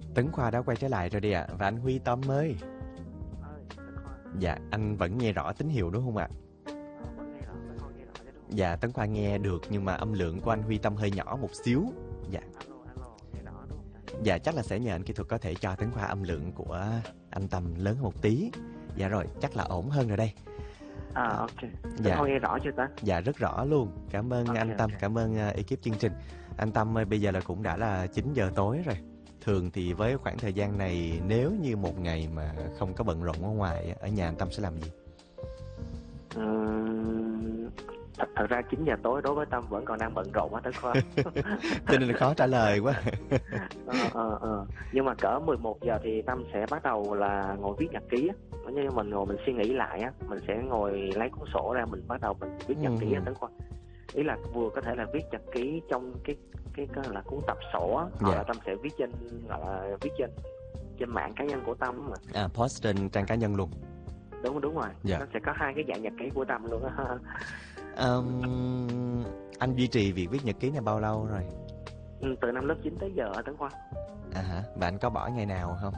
Tấn Khoa đã quay trở lại rồi đi ạ. Và anh Huy Tâm ơi. Tấn Khoa. Dạ, anh vẫn nghe rõ tín hiệu đúng không ạ? Vẫn nghe rõ, Tấn Khoa nghe rõ chứ đúng không? Dạ, Tấn Khoa nghe được nhưng mà âm lượng của anh Huy Tâm hơi nhỏ một xíu. Dạ. Alo, nghe rõ đúng không ta? Dạ, chắc là sẽ nhờ anh kỹ thuật có thể cho Tấn Khoa âm lượng của anh Tâm lớn hơn một tí. Dạ rồi, chắc là ổn hơn rồi đây. Ok. Tấn Dạ. Khoa nghe rõ chưa ta? Dạ, rất rõ luôn. Cảm ơn anh Tâm, ok. cảm ơn ekip chương trình. Anh Tâm ơi, bây giờ là cũng đã là 9 giờ tối rồi. Thường thì với khoảng thời gian này, nếu như một ngày mà không có bận rộn ở ngoài, ở nhà anh Tâm sẽ làm gì? Thật ra 9 giờ tối đối với Tâm vẫn còn đang bận rộn á Tấn Khoa. Cho nên là khó trả lời quá. Nhưng mà cỡ 11 giờ thì Tâm sẽ bắt đầu là ngồi viết nhật ký á. Như mình ngồi mình suy nghĩ lại á, mình sẽ ngồi lấy cuốn sổ ra, mình bắt đầu mình viết nhật ký á Tấn Khoa. Ý là vừa có thể là viết nhật ký trong cái là cuốn tập sổ á, hoặc là Tâm sẽ viết trên, gọi là viết trên mạng cá nhân của Tâm mà. Post trên trang cá nhân luôn. Đúng rồi. Dạ. Nó sẽ có hai cái dạng nhật ký của Tâm luôn á. Anh duy trì việc viết nhật ký này bao lâu rồi? Từ năm lớp 9 tới giờ Tấn Khoa. Hả? Và anh có bỏ ngày nào không?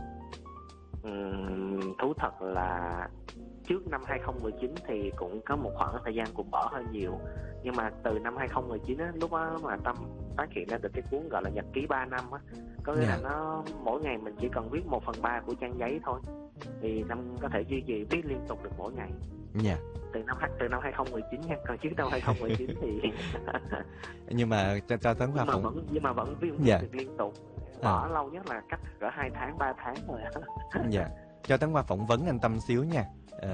Thú thật là trước năm 2019 thì cũng có một khoảng thời gian cũng bỏ hơi nhiều. Nhưng mà từ năm 2019 á, lúc đó mà Tâm phát hiện ra được cái cuốn gọi là nhật ký 3 năm á, có nghĩa là nó mỗi ngày mình chỉ cần viết 1/3 của trang giấy thôi, thì Tâm có thể duy trì viết liên tục được mỗi ngày. Dạ. Từ năm 2019 nha, còn trước năm 2019 thì nhưng mà cho Tấn Khoa nhưng mà vẫn viết được liên tục. Bỏ lâu nhất là cách cỡ 2 tháng 3 tháng rồi. Dạ. Cho Tấn Khoa phỏng vấn anh Tâm xíu nha.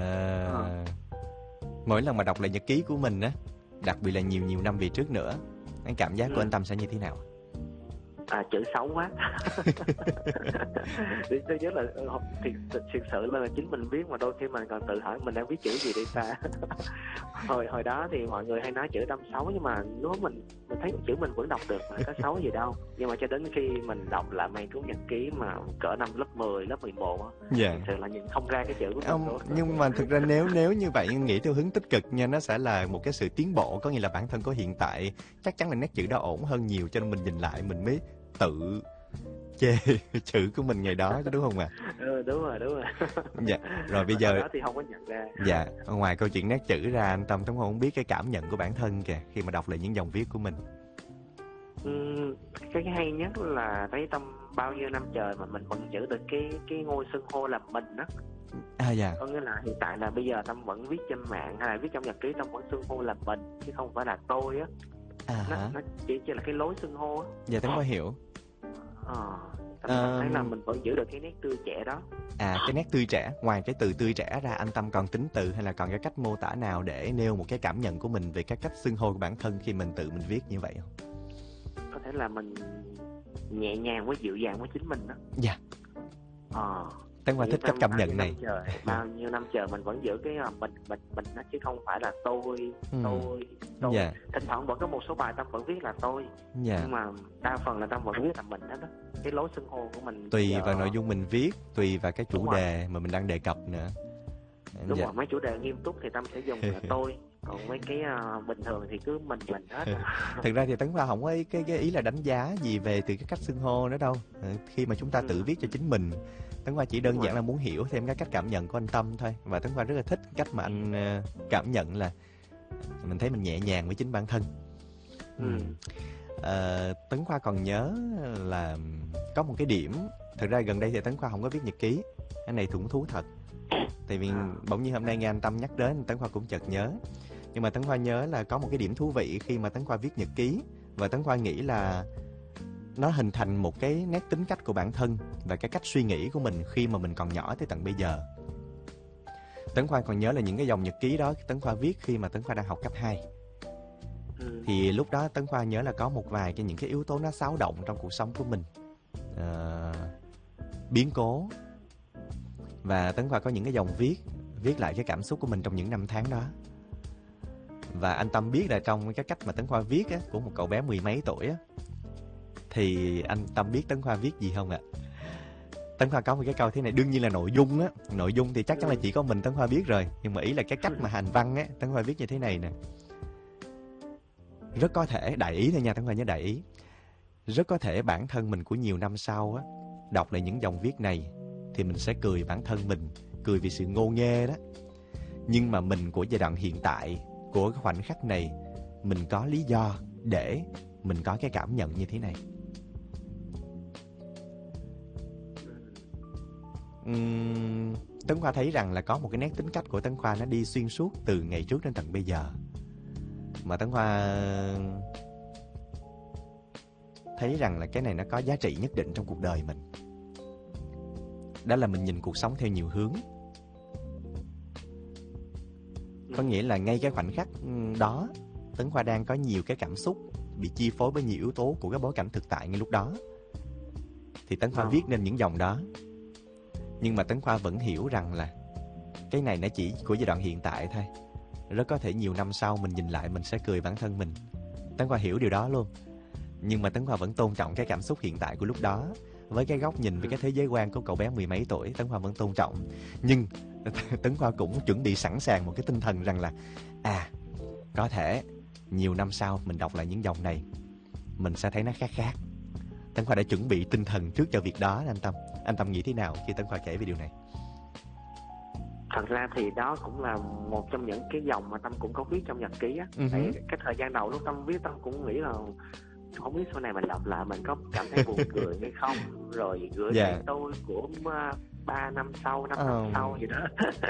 Mỗi lần mà đọc lại nhật ký của mình á, đặc biệt là nhiều năm về trước nữa, cái cảm giác của anh Tâm sẽ như thế nào? Chữ xấu quá. Thứ nhất là thực sự là chính mình viết mà đôi khi mình còn tự hỏi mình đang viết chữ gì đây ta. hồi đó thì mọi người hay nói chữ Tâm xấu, nhưng mà nếu mình thấy chữ mình vẫn đọc được mà có xấu gì đâu. Nhưng mà cho đến khi mình đọc lại mấy cuốn nhật ký mà cỡ năm lớp 10, lớp 11 á, thực sự là nhìn không ra cái chữ của mình luôn. Nhưng mà thực ra nếu như vậy, nghĩ theo hướng tích cực nha, nó sẽ là một cái sự tiến bộ. Có nghĩa là bản thân của hiện tại chắc chắn là nét chữ đó ổn hơn nhiều, cho nên mình nhìn lại mình mới tự chê chữ của mình ngày đó chứ, đúng không ạ? Đúng rồi. Dạ. Rồi bây giờ đó thì không có nhận ra. Dạ. Ngoài câu chuyện nét chữ ra, anh Tâm không biết cái cảm nhận của bản thân kìa khi mà đọc lại những dòng viết của mình. Cái hay nhất là thấy Tâm bao nhiêu năm trời mà mình vẫn giữ được cái ngôi xưng hô là mình á. Dạ. Có nghĩa là hiện tại là bây giờ Tâm vẫn viết trên mạng hay là viết trong nhật ký, Tâm vẫn xưng hô là mình chứ không phải là tôi á. Nó chỉ là cái lối xưng hô á. Dạ, Tâm có hiểu. Tâm thấy là mình vẫn giữ được cái nét tươi trẻ đó. Cái nét tươi trẻ. Ngoài cái từ tươi trẻ ra, anh Tâm còn tính từ hay là còn cái cách mô tả nào để nêu một cái cảm nhận của mình về cái cách xưng hô của bản thân khi mình tự mình viết như vậy không? Có thể là mình nhẹ nhàng với dịu dàng với chính mình đó. Dạ. Tấn Khoa thích cách cảm nhận này. Bao nhiêu năm trời mình vẫn giữ cái mình đó, chứ không phải là tôi. Dạ. Thỉnh thoảng vẫn có một số bài Tâm vẫn viết là tôi. Dạ. Nhưng mà đa phần là Tâm vẫn viết là mình đó. Cái lối xưng hô của mình tùy vào nội dung mình viết, tùy vào cái chủ đề mà mình đang đề cập nữa. Đúng rồi, mấy chủ đề nghiêm túc thì Tâm sẽ dùng là tôi. Còn mấy cái bình thường thì cứ mình hết. Thực ra thì Tấn Khoa không có cái ý là đánh giá gì về từ cái cách xưng hô nữa đâu. Khi mà chúng ta tự viết cho chính mình, Tấn Khoa chỉ đơn giản là muốn hiểu thêm cái cách cảm nhận của anh Tâm thôi. Và Tấn Khoa rất là thích cách mà anh cảm nhận là mình thấy mình nhẹ nhàng với chính bản thân. Tấn Khoa còn nhớ là có một cái điểm. Thực ra gần đây thì Tấn Khoa không có viết nhật ký. Cái này cũng thú thật. Tại vì bỗng nhiên hôm nay nghe anh Tâm nhắc đến, Tấn Khoa cũng chợt nhớ. Nhưng mà Tấn Khoa nhớ là có một cái điểm thú vị khi mà Tấn Khoa viết nhật ký. Và Tấn Khoa nghĩ là nó hình thành một cái nét tính cách của bản thân và cái cách suy nghĩ của mình khi mà mình còn nhỏ tới tận bây giờ. Tấn Khoa còn nhớ là những cái dòng nhật ký đó Tấn Khoa viết khi mà Tấn Khoa đang học cấp 2. Thì lúc đó Tấn Khoa nhớ là có một vài những cái yếu tố nó xáo động trong cuộc sống của mình, biến cố. Và Tấn Khoa có những cái dòng viết lại cái cảm xúc của mình trong những năm tháng đó. Và anh Tâm biết là trong cái cách mà Tấn Khoa viết á, của một cậu bé 10 mấy tuổi á, thì anh Tâm biết Tấn Khoa viết gì không ạ? Tấn Khoa có một cái câu thế này. Đương nhiên là nội dung thì chắc chắn là chỉ có mình Tấn Khoa biết rồi. Nhưng mà ý là cái cách mà hành văn á, Tấn Khoa viết như thế này nè. Rất có thể, đại ý thôi nha, Tấn Khoa nhớ đại ý. Rất có thể bản thân mình của nhiều năm sau á đọc lại những dòng viết này thì mình sẽ cười bản thân mình, cười vì sự ngô nghê đó. Nhưng mà mình của giai đoạn hiện tại, của cái khoảnh khắc này, mình có lý do để mình có cái cảm nhận như thế này. Tấn Khoa thấy rằng là có một cái nét tính cách của Tấn Khoa nó đi xuyên suốt từ ngày trước đến tận bây giờ, mà Tấn Khoa thấy rằng là cái này nó có giá trị nhất định trong cuộc đời mình. Đó là mình nhìn cuộc sống theo nhiều hướng. Có nghĩa là ngay cái khoảnh khắc đó, Tấn Khoa đang có nhiều cái cảm xúc bị chi phối bởi nhiều yếu tố của cái bối cảnh thực tại ngay lúc đó, thì Tấn Khoa viết nên những dòng đó. Nhưng mà Tấn Khoa vẫn hiểu rằng là cái này nó chỉ của giai đoạn hiện tại thôi. Rất có thể nhiều năm sau mình nhìn lại mình sẽ cười bản thân mình. Tấn Khoa hiểu điều đó luôn. Nhưng mà Tấn Khoa vẫn tôn trọng cái cảm xúc hiện tại của lúc đó. Với cái góc nhìn về cái thế giới quan của cậu bé mười mấy tuổi, Tấn Khoa vẫn tôn trọng. Nhưng Tấn Khoa cũng chuẩn bị sẵn sàng một cái tinh thần rằng là có thể nhiều năm sau mình đọc lại những dòng này, mình sẽ thấy nó khác khác. Tấn Khoa đã chuẩn bị tinh thần trước cho việc đó. Anh Tâm, anh Tâm nghĩ thế nào khi Tấn Khoa kể về điều này? Thật ra thì đó cũng là một trong những cái dòng mà Tâm cũng có viết trong nhật ký á. Cái thời gian đầu lúc Tâm viết, Tâm cũng nghĩ là không biết sau này mình đọc lại mình có cảm thấy buồn cười hay không, rồi gửi lại tôi của 3 năm sau, 5 năm sau gì đó.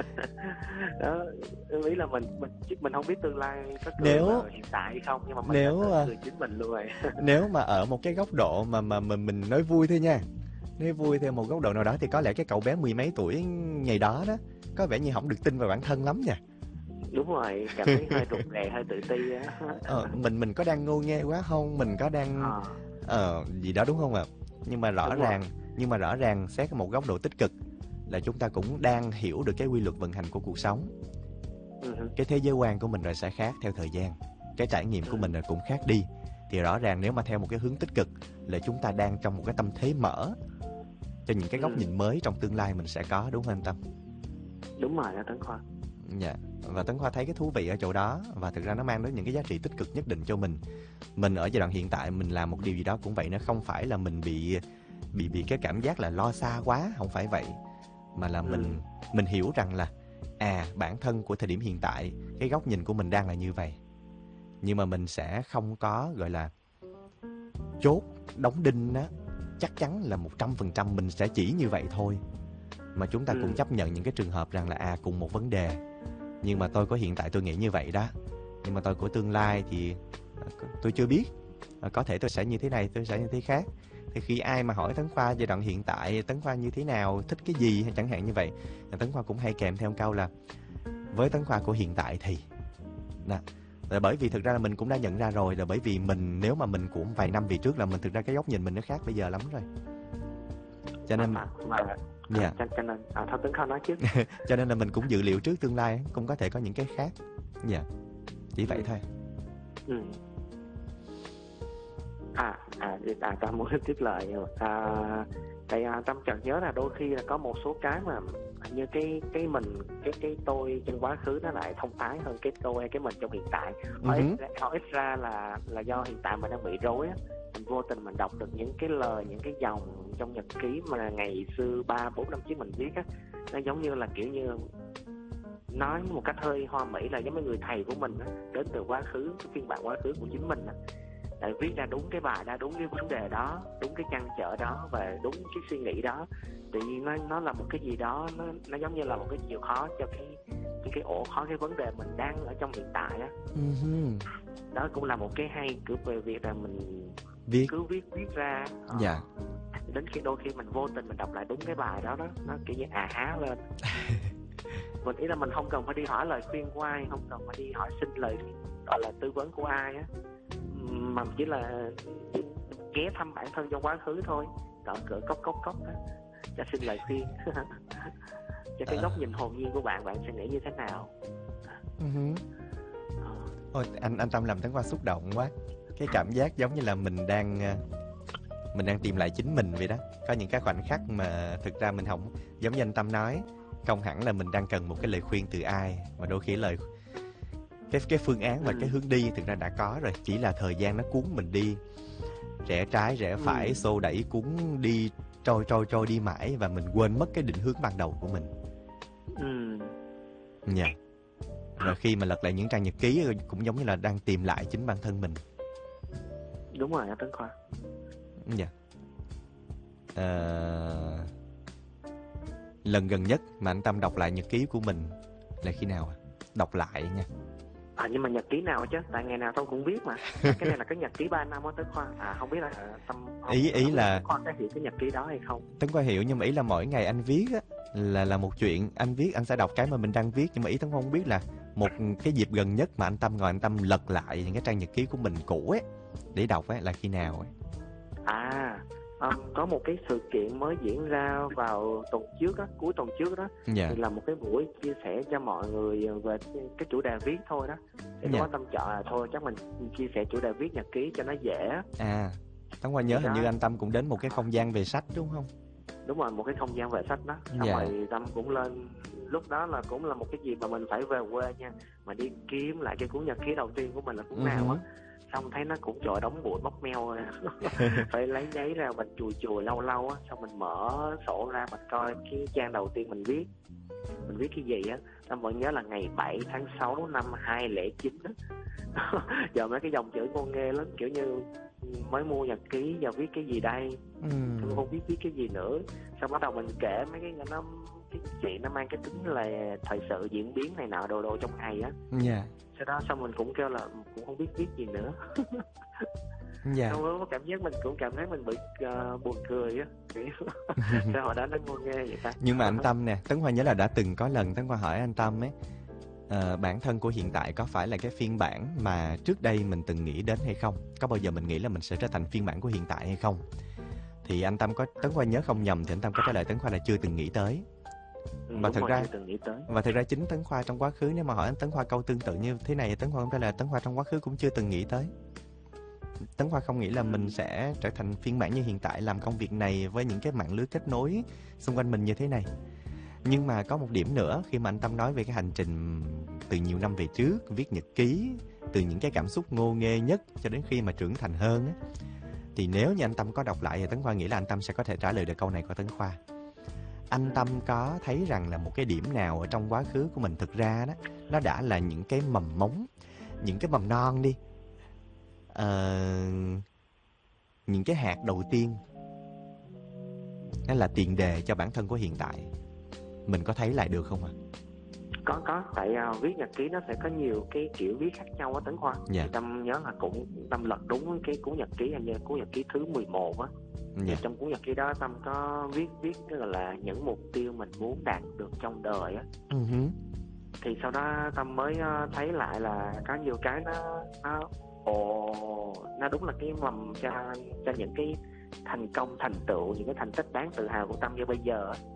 Đó, ý là mình không biết tương lai có cười hiện tại hay không, nhưng mà mình cười chính mình luôn rồi. Nếu mà ở một cái góc độ mà mình nói vui thôi nha, nói vui theo một góc độ nào đó, thì có lẽ cái cậu bé mười mấy tuổi ngày đó đó có vẻ như không được tin vào bản thân lắm nha. Đúng rồi, cảm thấy hơi rụt rè, hơi tự ti á. Mình có đang ngô nghê quá không? Mình có đang gì đó đúng không ạ? Nhưng mà rõ ràng xét một góc độ tích cực là chúng ta cũng đang hiểu được cái quy luật vận hành của cuộc sống. Cái thế giới quan của mình rồi sẽ khác theo thời gian. Cái trải nghiệm của mình rồi cũng khác đi. Thì rõ ràng nếu mà theo một cái hướng tích cực là chúng ta đang trong một cái tâm thế mở cho những cái góc nhìn mới trong tương lai mình sẽ có, đúng không anh Tâm? Đúng rồi đó Tấn Khoa. Dạ. Và Tấn Khoa thấy cái thú vị ở chỗ đó, và thực ra nó mang đến những cái giá trị tích cực nhất định cho mình. Mình ở giai đoạn hiện tại mình làm một điều gì đó cũng vậy, nó không phải là mình bị cái cảm giác là lo xa quá, không phải vậy, mà là mình hiểu rằng là bản thân của thời điểm hiện tại, cái góc nhìn của mình đang là như vậy. Nhưng mà mình sẽ không có gọi là chốt đóng đinh á, chắc chắn là 100% mình sẽ chỉ như vậy thôi. Mà chúng ta cùng chấp nhận những cái trường hợp rằng là cùng một vấn đề, nhưng mà tôi của hiện tại tôi nghĩ như vậy đó, nhưng mà tôi của tương lai thì tôi chưa biết, có thể tôi sẽ như thế này, tôi sẽ như thế khác. Thì khi ai mà hỏi Tấn Khoa giai đoạn hiện tại, Tấn Khoa như thế nào, thích cái gì hay chẳng hạn như vậy, Tấn Khoa cũng hay kèm theo một câu là với Tấn Khoa của hiện tại thì là bởi vì thực ra là mình cũng đã nhận ra rồi, là bởi vì mình, nếu mà mình cũng vài năm về trước là mình thực ra cái góc nhìn mình nó khác bây giờ lắm rồi. Cho nên cho nên thôi Tấn Khoa nói trước. Cho nên là mình cũng dự liệu trước tương lai cũng có thể có những cái khác. Chỉ vậy thôi. Ta muốn tiếp lời. Tại Tâm chợt nhớ là đôi khi là có một số cái mà như cái tôi trong quá khứ nó lại thông thái hơn cái tôi hay cái mình trong hiện tại. Hỏi ít ra là do hiện tại mình đang bị rối á. Mình vô tình mình đọc được những cái lời, những cái dòng trong nhật ký mà ngày xưa 3-4 năm trước mình viết á, nó giống như là kiểu như nói một cách hơi hoa mỹ là giống như người thầy của mình á, đến từ quá khứ, cái phiên bản quá khứ của chính mình á, để viết ra đúng cái bài đó, đúng cái vấn đề đó, đúng cái trăn trở đó và đúng cái suy nghĩ đó. Tự nhiên nó là một cái gì đó, nó giống như là một cái chìa khóa cho cái ổ khóa cái vấn đề mình đang ở trong hiện tại á. Đó cũng là một cái hay của về việc là mình cứ viết ra. Đến khi đôi khi mình vô tình mình đọc lại đúng cái bài đó, nó kiểu như há lên. Mình ý là mình không cần phải đi hỏi lời khuyên của ai, không cần phải đi hỏi xin lời gọi là tư vấn của ai á, mà chỉ là ghé thăm bản thân trong quá khứ thôi, cỡ cốc đó, cho xin lời khuyên. Cho cái góc nhìn hồn nhiên của bạn sẽ nghĩ như thế nào? Ôi, anh Tâm làm Tấn Khoa xúc động quá. Cái cảm giác giống như là mình đang tìm lại chính mình vậy đó. Có những cái khoảnh khắc mà thực ra mình không, giống như anh Tâm nói, không hẳn là mình đang cần một cái lời khuyên từ ai, mà đôi khi cái phương án và cái hướng đi thực ra đã có rồi, chỉ là thời gian nó cuốn mình đi rẽ trái rẽ phải, xô đẩy cuốn đi trôi đi mãi và mình quên mất cái định hướng ban đầu của mình. Dạ. Rồi khi mà lật lại những trang nhật ký cũng giống như là đang tìm lại chính bản thân mình. Đúng rồi Tấn Khoa. Dạ. Lần gần nhất mà anh Tâm đọc lại nhật ký của mình là khi nào? Đọc lại nha. Nhưng mà nhật ký nào chứ? Tại ngày nào tôi cũng viết mà. Cái này là cái nhật ký 3 năm đó Tấn Khoa. Không biết là Tâm ý là Tấn Khoa có hiểu cái nhật ký đó hay không? Tấn Khoa hiểu, nhưng mà ý là mỗi ngày anh viết á là một chuyện. Anh viết anh sẽ đọc cái mà mình đang viết, nhưng mà ý Tấn Khoa không biết là một cái dịp gần nhất mà anh Tâm ngồi anh Tâm lật lại những cái trang nhật ký của mình cũ ấy để đọc ấy là khi nào ấy? Có một cái sự kiện mới diễn ra vào tuần trước á, cuối tuần trước đó. Dạ. Thì là một cái buổi chia sẻ cho mọi người về cái chủ đề viết thôi đó. Thì Dạ. có Tâm chọn là thôi chắc mình chia sẻ chủ đề viết nhật ký cho nó dễ. Tấn Khoa nhớ hình như anh Tâm cũng đến một cái không gian về sách đúng không? Đúng rồi, một cái không gian về sách đó. Xong rồi Tâm cũng lên, lúc đó là cũng là một cái gì mà mình phải về quê nha, mà đi kiếm lại cái cuốn nhật ký đầu tiên của mình là cuốn nào á. Xong thấy nó cũng trời đóng bụi móc meo rồi. Phải lấy giấy ra mình chùi lâu lâu á. Xong mình mở sổ ra mình coi cái trang đầu tiên mình viết cái gì á. Tâm vẫn nhớ là ngày 7 tháng 6 năm 2009 á. Giờ mấy cái dòng chữ con nghe lắm, kiểu như mới mua nhật ký giờ viết cái gì đây, tôi không biết viết cái gì nữa. Xong bắt đầu mình kể mấy cái chuyện nó mang cái tính là thời sự diễn biến này nọ đồ trong ngày á. Sau đó xong mình cũng kêu là cũng không biết viết gì nữa. Xong đó mình cũng cảm thấy mình bị buồn cười á. Sao hồi đó nó ngu nghe vậy ta. Nhưng mà anh Tâm nè, Tấn Khoa nhớ là đã từng có lần Tấn Khoa hỏi anh Tâm ấy, bản thân của hiện tại có phải là cái phiên bản mà trước đây mình từng nghĩ đến hay không? Có bao giờ mình nghĩ là mình sẽ trở thành phiên bản của hiện tại hay không? Thì anh Tâm có, Tấn Khoa nhớ không nhầm thì anh Tâm có trả lời Tấn Khoa là chưa từng nghĩ tới. Và thực ra chính Tấn Khoa trong quá khứ, nếu mà hỏi anh Tấn Khoa câu tương tự như thế này, Tấn Khoa không trả lời Tấn Khoa trong quá khứ cũng chưa từng nghĩ tới. Tấn Khoa không nghĩ là mình sẽ trở thành phiên bản như hiện tại, làm công việc này với những cái mạng lưới kết nối xung quanh mình như thế này. Nhưng mà có một điểm nữa, khi mà anh Tâm nói về cái hành trình từ nhiều năm về trước, viết nhật ký, từ những cái cảm xúc ngô nghê nhất cho đến khi mà trưởng thành hơn á, thì nếu như anh Tâm có đọc lại thì Tấn Khoa nghĩ là anh Tâm sẽ có thể trả lời được câu này của Tấn Khoa. Anh Tâm có thấy rằng là một cái điểm nào ở trong quá khứ của mình thực ra đó, nó đã là những cái mầm mống, những cái mầm non đi, những cái hạt đầu tiên, nó là tiền đề cho bản thân của hiện tại. Mình có thấy lại được không ạ? Có, tại viết nhật ký nó sẽ có nhiều cái kiểu viết khác nhau á Tấn Khoa. Thì Tâm nhớ là cũng Tâm lật đúng cái cuốn nhật ký, như cuốn nhật ký thứ 11 á. Trong cuốn nhật ký đó Tâm có viết gọi là những mục tiêu mình muốn đạt được trong đời á. Thì sau đó Tâm mới thấy lại là có nhiều cái nó đúng là cái mầm cho những cái thành công, thành tựu, những cái thành tích đáng tự hào của Tâm như bây giờ á.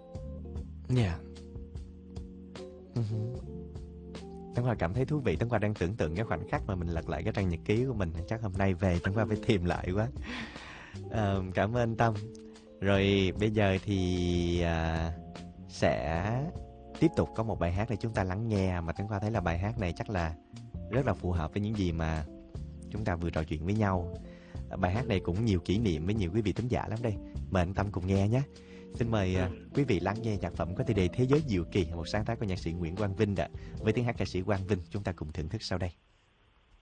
Tấn Khoa cảm thấy thú vị. Tấn Khoa đang tưởng tượng cái khoảnh khắc mà mình lật lại cái trang nhật ký của mình. Chắc hôm nay về Tấn Khoa phải tìm lại quá. Cảm ơn Tâm. Rồi bây giờ thì sẽ tiếp tục có một bài hát để chúng ta lắng nghe, mà Tấn Khoa thấy là bài hát này chắc là rất là phù hợp với những gì mà chúng ta vừa trò chuyện với nhau. Bài hát này cũng nhiều kỷ niệm với nhiều quý vị thính giả lắm đây. Mời anh Tâm cùng nghe nhé. Xin mời quý vị lắng nghe nhạc phẩm có tiêu đề Thế giới diệu kỳ, một sáng tác của nhạc sĩ Nguyễn Quang Vinh với tiếng hát ca sĩ Quang Vinh. Chúng ta cùng thưởng thức sau đây.